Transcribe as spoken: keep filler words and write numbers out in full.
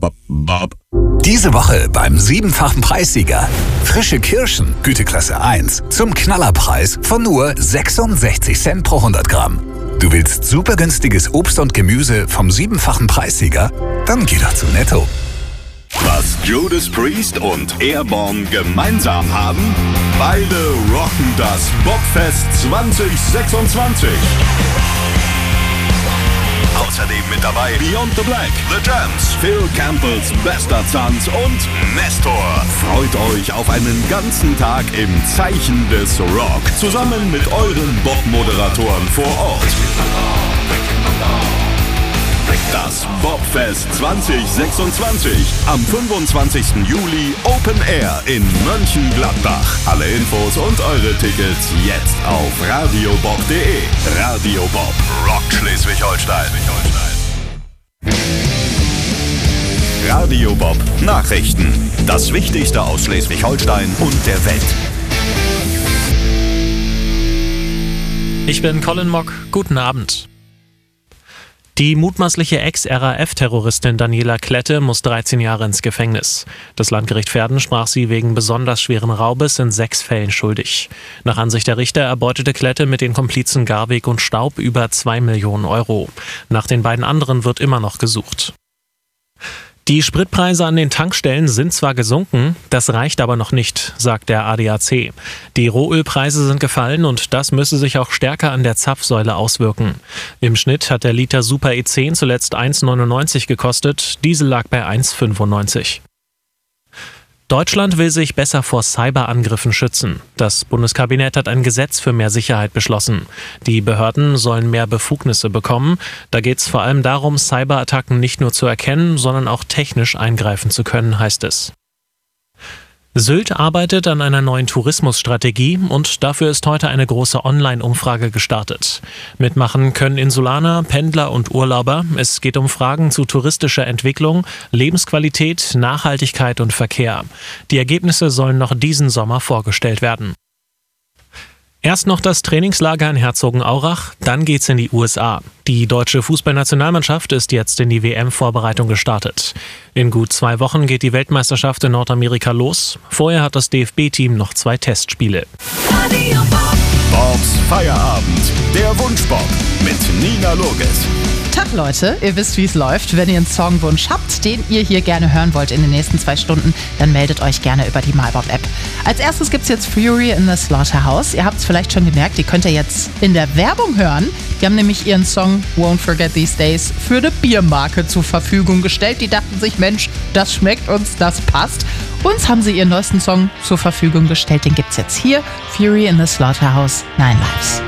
Bob, Bob. Diese Woche beim siebenfachen Preissieger. Frische Kirschen, Güteklasse eins, zum Knallerpreis von nur sechsundsechzig Cent pro hundert Gramm. Du willst super günstiges Obst und Gemüse vom siebenfachen Preissieger? Dann geh doch zu Netto. Was Judas Priest und Airborne gemeinsam haben? Beide rocken das Bobfest zwanzig sechsundzwanzig. Außerdem mit dabei Beyond the Black, The Jams, Phil Campbells bester Tanz und Nestor. Freut euch auf einen ganzen Tag im Zeichen des Rock. Zusammen mit euren Bob-Moderatoren vor Ort. Das Bobfest zwanzig sechsundzwanzig. Am fünfundzwanzigsten Juli Open Air in Mönchengladbach. Alle Infos und eure Tickets jetzt auf radiobob punkt de. Radio Bob rockt Schleswig-Holstein. Radio Bob Nachrichten. Das Wichtigste aus Schleswig-Holstein und der Welt. Ich bin Colin Mock. Guten Abend. Die mutmaßliche Ex-R A F-Terroristin Daniela Klette muss dreizehn Jahre ins Gefängnis. Das Landgericht Verden sprach sie wegen besonders schweren Raubes in sechs Fällen schuldig. Nach Ansicht der Richter erbeutete Klette mit den Komplizen Garweg und Staub über zwei Millionen Euro. Nach den beiden anderen wird immer noch gesucht. Die Spritpreise an den Tankstellen sind zwar gesunken, das reicht aber noch nicht, sagt der A D A C. Die Rohölpreise sind gefallen und das müsse sich auch stärker an der Zapfsäule auswirken. Im Schnitt hat der Liter Super E zehn zuletzt eins Komma neunundneunzig gekostet, Diesel lag bei eins Komma fünfundneunzig. Deutschland will sich besser vor Cyberangriffen schützen. Das Bundeskabinett hat ein Gesetz für mehr Sicherheit beschlossen. Die Behörden sollen mehr Befugnisse bekommen. Da geht es vor allem darum, Cyberattacken nicht nur zu erkennen, sondern auch technisch eingreifen zu können, heißt es. Sylt arbeitet an einer neuen Tourismusstrategie und dafür ist heute eine große Online-Umfrage gestartet. Mitmachen können Insulaner, Pendler und Urlauber. Es geht um Fragen zu touristischer Entwicklung, Lebensqualität, Nachhaltigkeit und Verkehr. Die Ergebnisse sollen noch diesen Sommer vorgestellt werden. Erst noch das Trainingslager in Herzogenaurach, dann geht's in die U S A. Die deutsche Fußballnationalmannschaft ist jetzt in die W M-Vorbereitung gestartet. In gut zwei Wochen geht die Weltmeisterschaft in Nordamerika los. Vorher hat das D F B-Team noch zwei Testspiele. Bobs Feierabend, der Wunschbob mit Nina Loges. Tag Leute, ihr wisst, wie es läuft. Wenn ihr einen Songwunsch habt, den ihr hier gerne hören wollt in den nächsten zwei Stunden, dann meldet euch gerne über die MyBob-App. Als erstes gibt's jetzt Fury in the Slaughterhouse. Ihr habt es vielleicht schon gemerkt, die könnt ihr jetzt in der Werbung hören. Die haben nämlich ihren Song Won't Forget These Days für eine Biermarke zur Verfügung gestellt. Die dachten sich, Mensch, das schmeckt uns, das passt. Uns haben sie ihren neuesten Song zur Verfügung gestellt. Den gibt's jetzt hier. Fury in the Slaughterhouse, Nine Lives.